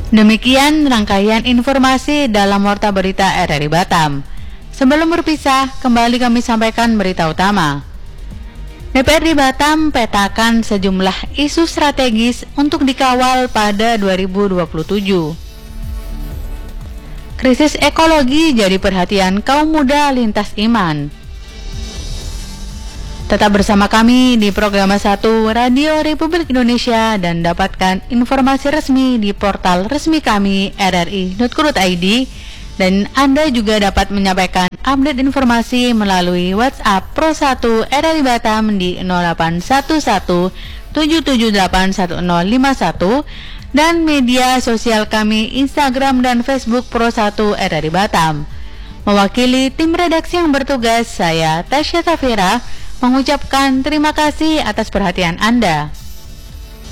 Demikian rangkaian informasi dalam Warta Berita RRI Batam. Sebelum berpisah, kembali kami sampaikan berita utama. DPRD Batam petakan sejumlah isu strategis untuk dikawal pada 2027. Krisis ekologi jadi perhatian kaum muda lintas iman. Tetap bersama kami di program 1 Radio Republik Indonesia dan dapatkan informasi resmi di portal resmi kami rri.co.id, dan Anda juga dapat menyampaikan update informasi melalui WhatsApp Pro 1 RRI Batam di 081177781051 dan media sosial kami Instagram dan Facebook Pro 1 RRI Batam. Mewakili tim redaksi yang bertugas, saya Tasya Safira mengucapkan terima kasih atas perhatian Anda.